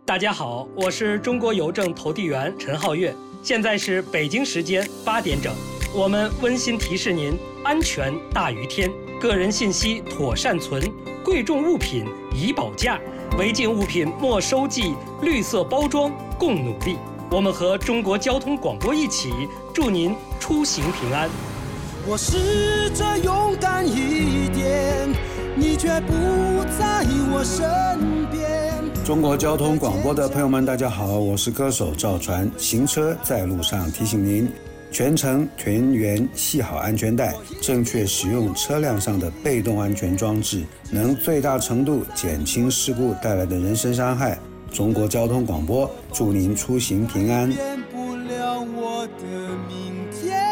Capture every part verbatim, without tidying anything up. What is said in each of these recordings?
大家好，我是中国邮政投递员陈浩月，现在是北京时间八点整。我们温馨提示您：安全大于天，个人信息妥善存，贵重物品宜保价，违禁物品没收记，绿色包装共努力。我们和中国交通广播一起，祝您出行平安。 我试着勇敢一点，你却不在我身边。 中国交通广播的朋友们，大家好，我是歌手赵传。行车在路上，提醒您全程全员系好安全带，正确使用车辆上的被动安全装置，能最大程度减轻事故带来的人身伤害。中国交通广播祝您出行平安。 变不了我的明天。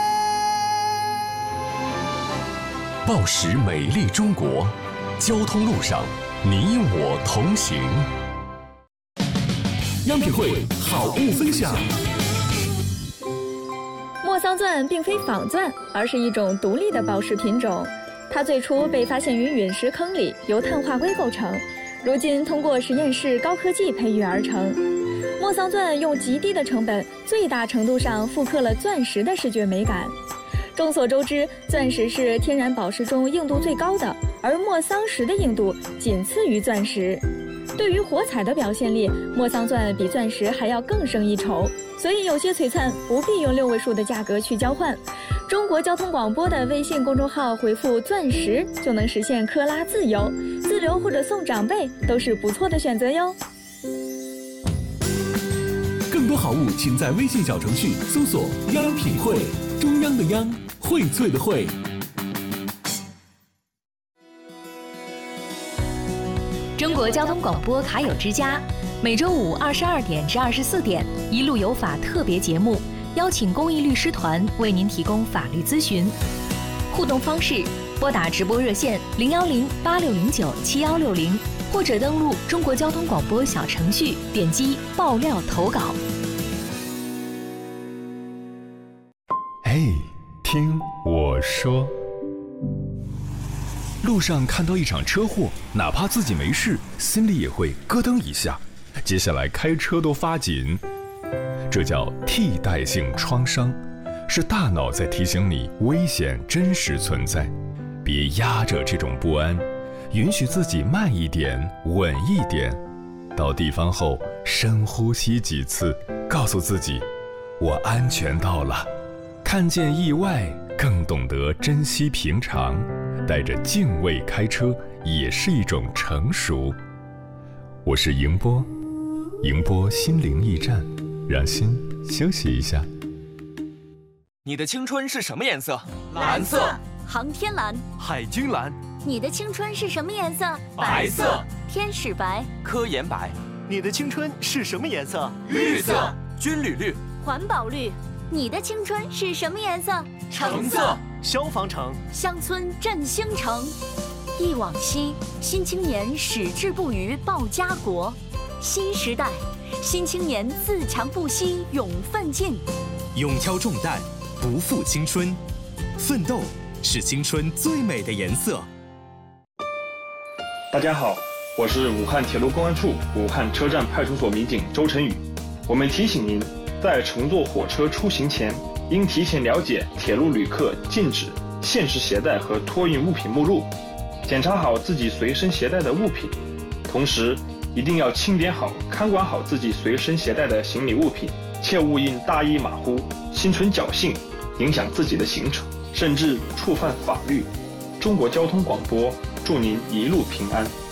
报时美丽中国，交通路上你我同行。央品汇好物分享。 莫桑钻并非仿钻，而是一种独立的宝石品种。它最初被发现于陨石坑里，由碳化硅构成，如今通过实验室高科技培育而成。莫桑钻用极低的成本，最大程度上复刻了钻石的视觉美感。众所周知，钻石是天然宝石中硬度最高的，而莫桑石的硬度仅次于钻石。对于火彩的表现力，莫桑钻比钻石还要更胜一筹，所以有些璀璨不必用六位数的价格去交换。中国交通广播的微信公众号回复钻石就能实现克拉自由，自留或者送长辈都是不错的选择哟。 更多好物请在微信小程序搜索央品汇，中央的央，荟萃的荟。 中国交通广播卡友之家，每周五二十二点至二十四点，一路有法特别节目，邀请公益律师团为您提供法律咨询。互动方式：拨打直播热线零幺零八六零九七幺六零，或者登录中国交通广播小程序，点击爆料投稿。 嘿，听我说。路上看到一场车祸，哪怕自己没事，心里也会咯噔一下。接下来开车都发紧，这叫替代性创伤，是大脑在提醒你危险真实存在。别压着这种不安，允许自己慢一点，稳一点。到地方后，深呼吸几次，告诉自己，我安全到了。看见意外，更懂得珍惜平常。带着敬畏开车也是一种成熟。我是迎波，迎波心灵驿站，让心休息一下。 你的青春是什么颜色？ 蓝色。航天蓝。 海军蓝。 你的青春是什么颜色？ 白色。 天使白。 科研白。 你的青春是什么颜色？ 绿色。军旅绿。 环保绿。你的青春是什么颜色？ 橙色。 消防橙。 乡村振兴城。忆往昔，新青年矢志不渝报家国。新时代，新青年自强不息勇奋进。 勇挑重担，不负青春。奋斗是青春最美的颜色。 大家好，我是武汉铁路公安处武汉车站派出所民警周晨宇。我们提醒您，在乘坐火车出行前，应提前了解铁路旅客禁止限时携带和托运物品目录，检查好自己随身携带的物品，同时一定要清点好、看管好自己随身携带的行李物品，切勿因大意马虎、心存侥幸，影响自己的行程，甚至触犯法律。中国交通广播祝您一路平安。